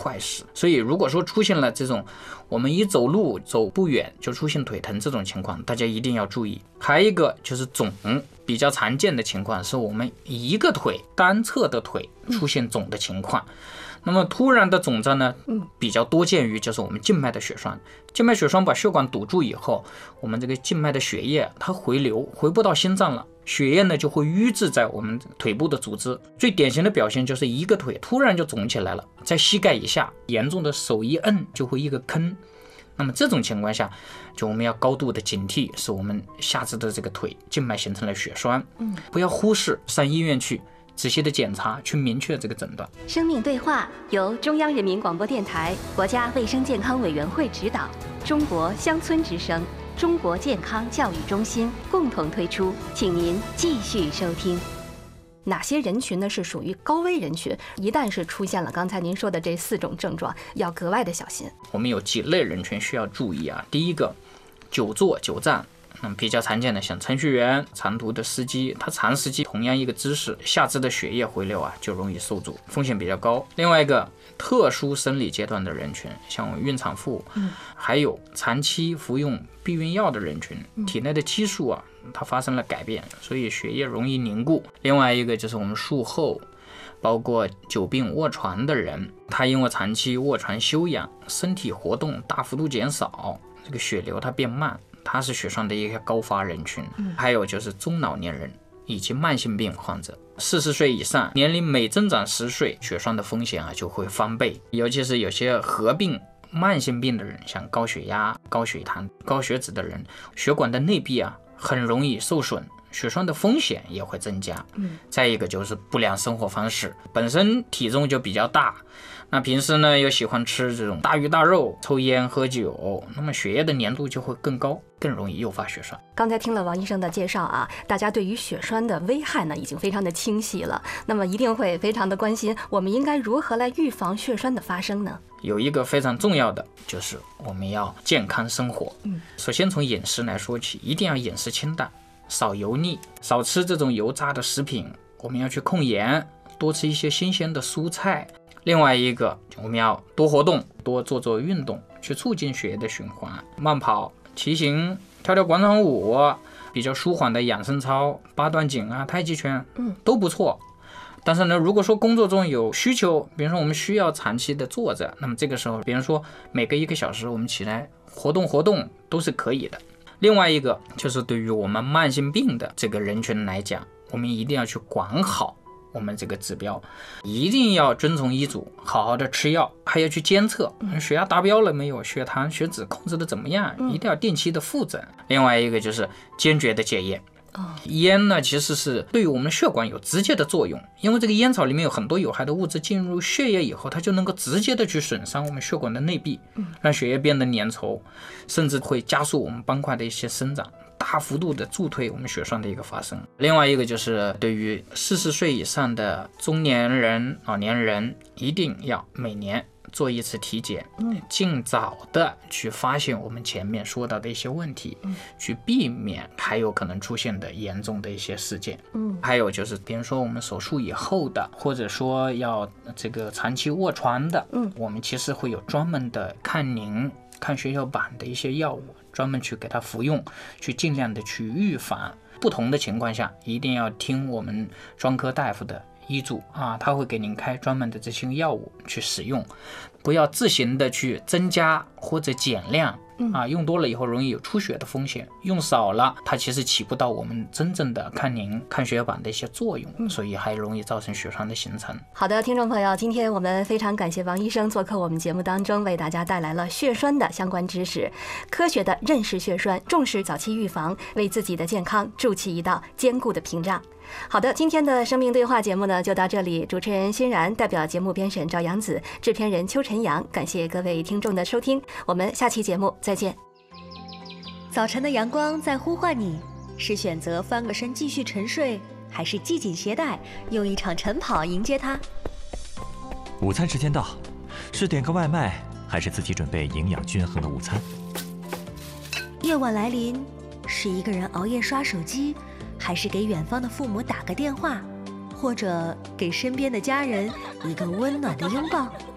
坏事。所以如果说出现了这种我们一走路走不远就出现腿疼这种情况，大家一定要注意。还有一个就是肿，比较常见的情况是我们一个腿单侧的腿出现肿的情况。那么突然的肿胀呢，比较多见于就是我们静脉的血栓。静脉血栓把血管堵住以后，我们这个静脉的血液它回流回不到心脏了，血液呢就会淤滞在我们腿部的组织。最典型的表现就是一个腿突然就肿起来了，在膝盖以下，严重的手一摁就会一个坑。那么这种情况下，就我们要高度的警惕，是我们下肢的这个腿静脉形成了血栓。不要忽视，上医院去仔细的检查，去明确这个诊断。 生命对话由中央人民广播电台、国家卫生健康委员会指导，中国乡村之声、中国健康教育中心共同推出，请您继续收听。哪些人群呢是属于高危人群？一旦是出现了刚才您说的这4种症状，要格外的小心。 我们有几类人群需要注意啊。第一个，久坐久站。比较常见的像程序员、长途的司机，他长时期同样一个姿势，下肢的血液回流啊就容易受阻，风险比较高。另外一个，特殊生理阶段的人群，像孕产妇，还有长期服用避孕药的人群，体内的激素啊它发生了改变，所以血液容易凝固。另外一个就是我们术后包括久病卧床的人，他因为长期卧床休养，身体活动大幅度减少，这个血流它变慢，它是血栓的一个高发人群。还有就是中老年人以及慢性病患者，40岁以上，年龄每增长10岁，血栓的风险啊就会翻倍。尤其是有些合并慢性病的人，像高血压、高血糖、高血脂的人，血管的内壁啊很容易受损，血栓的风险也会增加。再一个就是不良生活方式，本身体重就比较大，那平时呢又喜欢吃这种大鱼大肉，抽烟喝酒，那么血液的粘度就会更高，更容易诱发血栓。 刚才听了王医生的介绍啊，大家对于血栓的危害呢已经非常的清晰了，那么一定会非常的关心我们应该如何来预防血栓的发生呢？ 有一个非常重要的就是我们要健康生活。首先从饮食来说起，一定要饮食清淡，少油腻，少吃这种油炸的食品，我们要去控盐，多吃一些新鲜的蔬菜。另外一个，我们要多活动，多做运动，去促进血液的循环，慢跑、骑行、跳广场舞，比较舒缓的养生操，八段锦啊、太极拳，都不错。但是呢，如果说工作中有需求，比如说我们需要长期的坐着，那么这个时候，比如说每隔1个小时我们起来活动都是可以的。另外一个就是对于我们慢性病的这个人群来讲，我们一定要去管好我们这个指标，一定要遵从医嘱，好好的吃药，还要去监测血压达标了没有，血糖血脂控制的怎么样，一定要定期的复诊。另外一个就是坚决的戒烟。烟呢其实是对于我们的血管有直接的作用，因为这个烟草里面有很多有害的物质进入血液以后，它就能够直接的去损伤我们血管的内壁，让血液变得粘稠，甚至会加速我们斑块的一些生长，大幅度的助推我们血栓的一个发生。另外一个就是对于40岁以上的中年人、老年人，一定要每年做一次体检，尽早的去发现我们前面说到的一些问题，去避免还有可能出现的严重的一些事件。还有就是比如说我们手术以后的，或者说要这个长期卧床的，我们其实会有专门的抗凝、抗血小板的一些药物，专门去给它服用，去尽量的去预防。不同的情况下一定要听我们专科大夫的医嘱啊，他会给您开专门的这些药物去使用，不要自行的去增加或者减量啊，用多了以后容易有出血的风险，用少了它其实起不到我们真正的抗凝、抗血小板的一些作用，所以还容易造成血栓的形成。 好的，听众朋友，今天我们非常感谢王医生做客我们节目当中，为大家带来了血栓的相关知识，科学的认识血栓，重视早期预防，为自己的健康筑起一道坚固的屏障。好的，今天的生命对话节目呢就到这里，主持人欣然，代表节目编审赵阳子，制片人邱晨阳，感谢各位听众的收听，我们下期节目再见。 早晨的阳光在呼唤你，是选择翻个身继续沉睡，还是系紧鞋带用一场晨跑迎接它？ 午餐时间到，是点个外卖，还是自己准备营养均衡的午餐？ 夜晚来临，是一个人熬夜刷手机，还是给远方的父母打个电话，或者给身边的家人一个温暖的拥抱？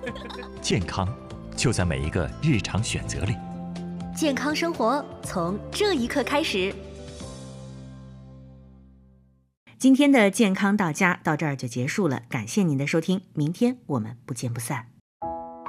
健康就在每一个日常选择里。 健康生活从这一刻开始。 今天的健康到家到这儿就结束了，感谢您的收听，明天我们不见不散。